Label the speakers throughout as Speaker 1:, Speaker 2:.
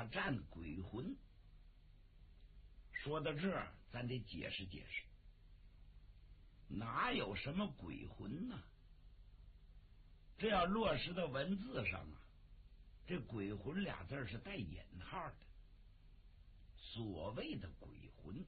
Speaker 1: 大战鬼魂。说到这儿，咱得解释解释，哪有什么鬼魂呢？这要落实到文字上啊，这鬼魂俩字是带引号的。所谓的鬼魂，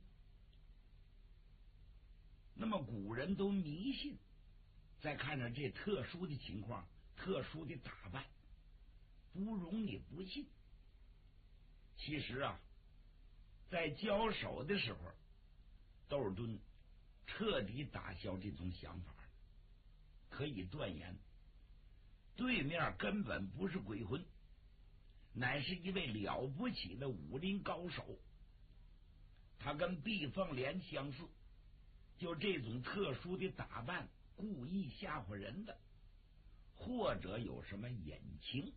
Speaker 1: 那么古人都迷信，再看着这特殊的情况，特殊的打扮，不容你不信。其实啊，在交手的时候，窦尔敦彻底打消这种想法，可以断言，对面根本不是鬼魂，乃是一位了不起的武林高手。他跟毕凤莲相似，就这种特殊的打扮，故意吓唬人的，或者有什么隐情。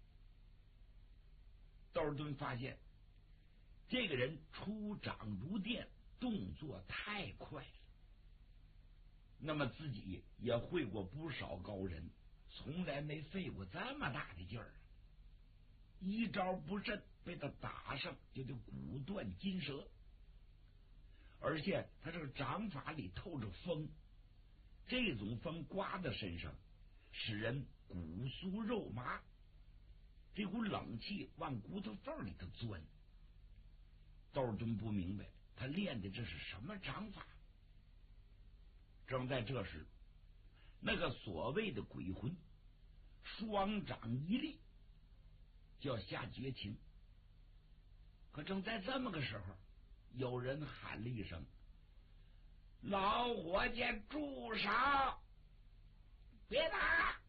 Speaker 1: 窦尔敦发现这个人出掌如电，动作太快了。那么自己也会过不少高人，从来没费过这么大的劲儿，一招不慎被他打上，就得骨断筋折。而且他这个掌法里透着风，这种风刮在身上，使人骨酥肉麻，这股冷气往骨头缝里头钻。窦尔敦不明白他练的这是什么掌法。正在这时，那个所谓的鬼魂双掌一立，就要下绝情。可正在这么个时候，有人喊了一声：“老伙计，住手！别打！”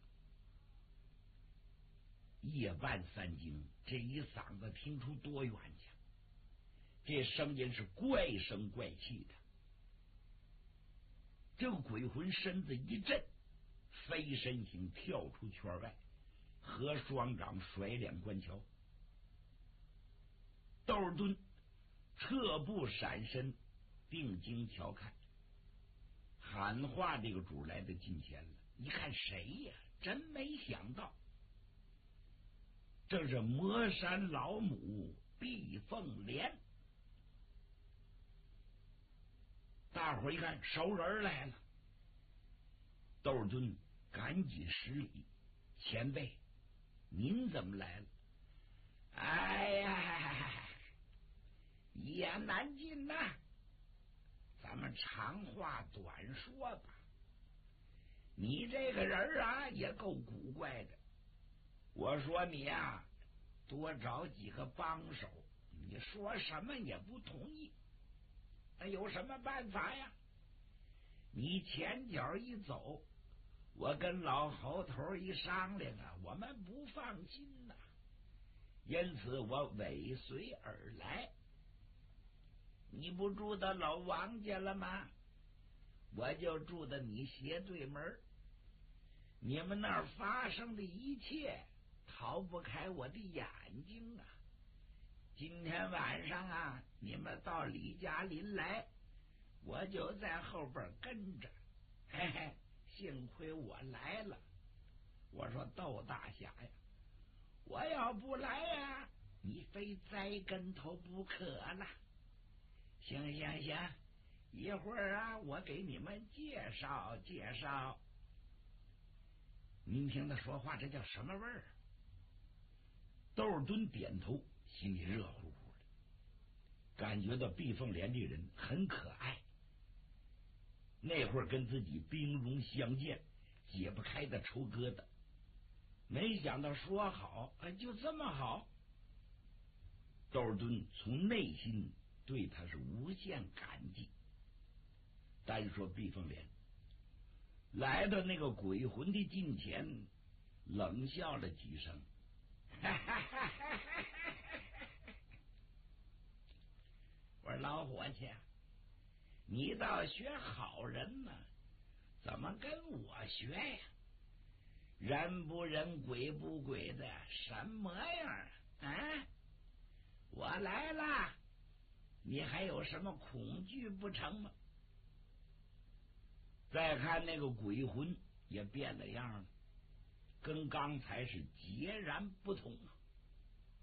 Speaker 1: 夜半三更，这一嗓子听出多远去？这声音是怪声怪气的。这个鬼魂身子一震，飞身形跳出圈外，和双掌甩脸观瞧。窦尔敦侧步闪身，定睛瞧看，喊话这个主来到近前了。一看谁呀？真没想到，正是魔山老母毕凤莲。大伙儿一看熟人来了，窦尔敦赶紧施礼：“前辈，您怎么来了？”“哎呀，一言难尽呐，咱们长话短说吧。你这个人啊，也够古怪的。我说你啊，多找几个帮手，你说什么也不同意。那有什么办法呀？你前脚一走，我跟老猴头一商量啊，我们不放心呐，因此我尾随而来。你不住到老王家了吗？我就住到你斜对门，你们那儿发生的一切逃不开我的眼睛啊。今天晚上啊，你们到李家林来，我就在后边跟着。嘿嘿，幸亏我来了。我说窦大侠呀，我要不来呀，你非栽跟头不可了。行，一会儿啊，我给你们介绍介绍。您听他说话，这叫什么味儿？窦尔敦点头，心里热乎乎的，感觉到毕凤莲这人很可爱。那会儿跟自己兵戎相见，解不开的愁疙瘩，没想到说好就这么好。窦尔敦从内心对他是无限感激。单说毕凤莲来到那个鬼魂的近前，冷笑了几声，我说老伙计，你倒学好人呢，怎么跟我学呀？人不人鬼不鬼的，什么样啊？我来了，你还有什么恐惧不成吗？再看那个鬼魂也变了样了，跟刚才是截然不同啊。